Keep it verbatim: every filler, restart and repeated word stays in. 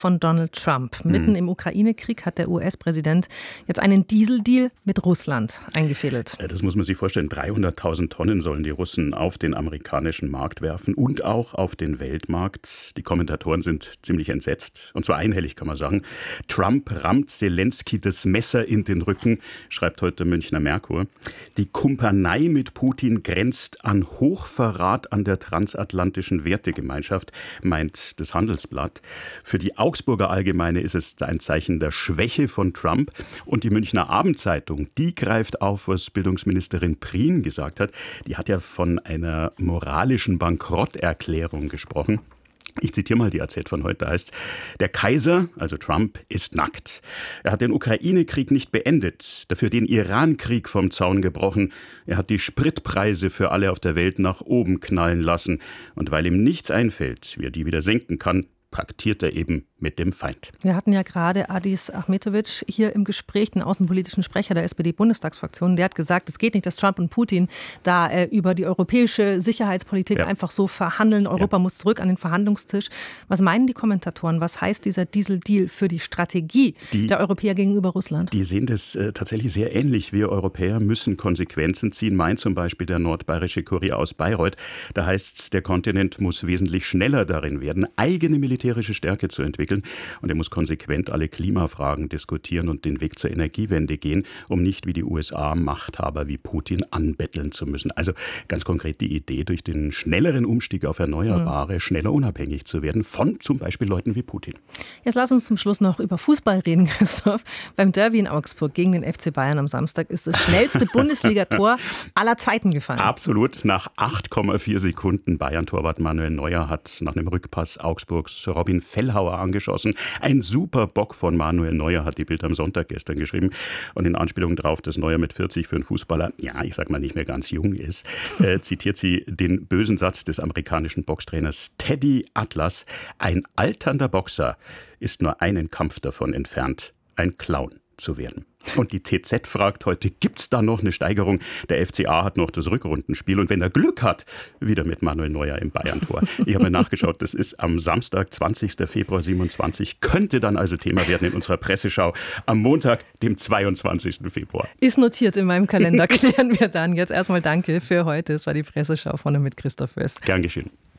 von Donald Trump. Mitten hm. im Ukraine-Krieg hat der U S-Präsident jetzt einen Dieseldeal mit Russland eingefädelt. Das muss man sich vorstellen. dreihunderttausend Tonnen sollen die Russen auf den amerikanischen Markt werfen und auch auf den Weltmarkt. Die Kommentatoren sind ziemlich entsetzt. Und zwar einhellig, kann man sagen. Trump rammt Zelensky das Messer in den Rücken, schreibt heute Münchner Merkur. Die Kumpanei mit Putin grenzt an Hochverrat an der transatlantischen Wertegemeinschaft, meint das Handelsblatt. Für die Augsburger Allgemeine ist es ein Zeichen der Schwäche von Trump. Und die Münchner Abendzeitung, die greift auf, was Bildungsministerin Prien gesagt hat. Die hat ja von einer moralischen Bankrotterklärung gesprochen. Ich zitiere mal die A Z von heute, da heißt: Der Kaiser, also Trump, ist nackt. Er hat den Ukraine-Krieg nicht beendet, dafür den Iran-Krieg vom Zaun gebrochen. Er hat die Spritpreise für alle auf der Welt nach oben knallen lassen. Und weil ihm nichts einfällt, wie er die wieder senken kann, paktiert er eben mit dem Feind. Wir hatten ja gerade Adis Ahmetovic hier im Gespräch, den außenpolitischen Sprecher der S P D-Bundestagsfraktion. Der hat gesagt, es geht nicht, dass Trump und Putin da äh, über die europäische Sicherheitspolitik ja. einfach so verhandeln. Europa ja. muss zurück an den Verhandlungstisch. Was meinen die Kommentatoren? Was heißt dieser Diesel-Deal für die Strategie die, der Europäer gegenüber Russland? Die sehen das äh, tatsächlich sehr ähnlich. Wir Europäer müssen Konsequenzen ziehen. Meint zum Beispiel der nordbayerische Kurier aus Bayreuth. Da heißt es, der Kontinent muss wesentlich schneller darin werden, eigene militärische Stärke zu entwickeln. Und er muss konsequent alle Klimafragen diskutieren und den Weg zur Energiewende gehen, um nicht wie die U S A Machthaber wie Putin anbetteln zu müssen. Also ganz konkret die Idee, durch den schnelleren Umstieg auf Erneuerbare mhm. schneller unabhängig zu werden von zum Beispiel Leuten wie Putin. Jetzt lass uns zum Schluss noch über Fußball reden, Christoph. Beim Derby in Augsburg gegen den F C Bayern am Samstag ist das schnellste Bundesligator aller Zeiten gefallen. Absolut. Nach acht Komma vier Sekunden. Bayern-Torwart Manuel Neuer hat nach einem Rückpass Augsburgs Robin Fellhauer angeschossen. Ein super Bock von Manuel Neuer, hat die Bild am Sonntag gestern geschrieben. Und in Anspielung darauf, dass Neuer mit vierzig für einen Fußballer, ja, ich sag mal, nicht mehr ganz jung ist, äh, zitiert sie den bösen Satz des amerikanischen Boxtrainers Teddy Atlas: Ein alternder Boxer ist nur einen Kampf davon entfernt, ein Clown zu werden. Und die T Z fragt heute, gibt es da noch eine Steigerung? Der F C A hat noch das Rückrundenspiel und wenn er Glück hat, wieder mit Manuel Neuer im Bayern-Tor. Ich habe mir nachgeschaut, das ist am Samstag, zwanzigster Februar siebenundzwanzig, könnte dann also Thema werden in unserer Presseschau am Montag, dem zweiundzwanzigsten Februar. Ist notiert in meinem Kalender, klären wir dann. Jetzt erstmal danke für heute. Es war die Presseschau von und mit Christoph West. Gern geschehen.